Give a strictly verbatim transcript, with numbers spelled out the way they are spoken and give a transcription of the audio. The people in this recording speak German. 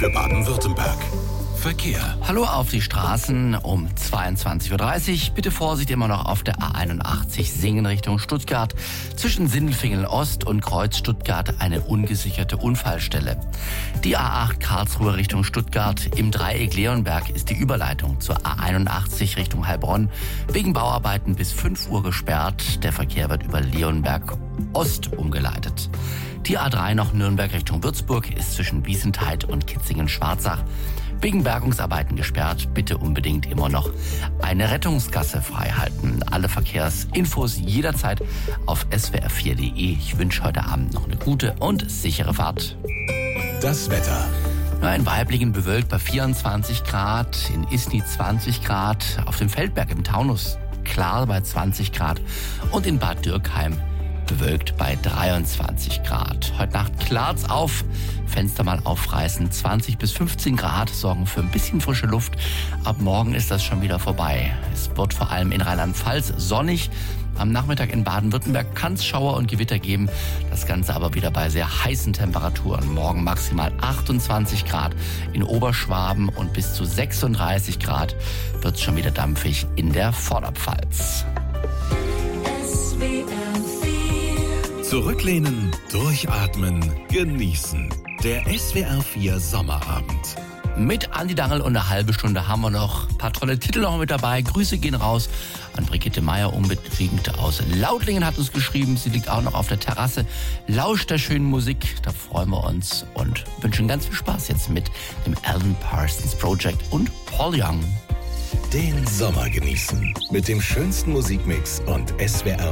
für Baden-Württemberg. Verkehr. Hallo auf die Straßen um zweiundzwanzig Uhr dreißig. Bitte Vorsicht immer noch auf der A einundachtzig Singen Richtung Stuttgart. Zwischen Sindelfingen Ost und Kreuz Stuttgart eine ungesicherte Unfallstelle. Die A acht Karlsruhe Richtung Stuttgart. Im Dreieck Leonberg ist die Überleitung zur A einundachtzig Richtung Heilbronn wegen Bauarbeiten bis fünf Uhr gesperrt. Der Verkehr wird über Leonberg Ost umgeleitet. Die A drei nach Nürnberg Richtung Würzburg ist zwischen Wiesentheid und Kitzingen-Schwarzach wegen Bergungsarbeiten gesperrt. Bitte unbedingt immer noch eine Rettungsgasse freihalten. Alle Verkehrsinfos jederzeit auf s w r vier punkt d e. Ich wünsche heute Abend noch eine gute und sichere Fahrt. Das Wetter. In Waiblingen bewölkt bei vierundzwanzig Grad, in Isny zwanzig Grad, auf dem Feldberg im Taunus klar bei zwanzig Grad und in Bad Dürkheim bewölkt bei dreiundzwanzig Grad. Heute Nacht klart's auf, Fenster mal aufreißen, zwanzig bis fünfzehn Grad sorgen für ein bisschen frische Luft. Ab morgen ist das schon wieder vorbei. Es wird vor allem in Rheinland-Pfalz sonnig. Am Nachmittag in Baden-Württemberg kann es Schauer und Gewitter geben. Das Ganze aber wieder bei sehr heißen Temperaturen. Morgen maximal achtundzwanzig Grad in Oberschwaben und bis zu sechsunddreißig Grad wird es schon wieder dampfig in der Vorderpfalz. Zurücklehnen, durchatmen, genießen. Der S W R vier Sommerabend. Mit Andi Dangel und eine halbe Stunde haben wir noch ein paar tolle Titel noch mit dabei. Grüße gehen raus an Brigitte Meier, unbedingt aus Lautlingen hat uns geschrieben. Sie liegt auch noch auf der Terrasse, lauscht der schönen Musik. Da freuen wir uns und wünschen ganz viel Spaß jetzt mit dem Alan Parsons Project und Paul Young. Den Sommer genießen mit dem schönsten Musikmix und S W R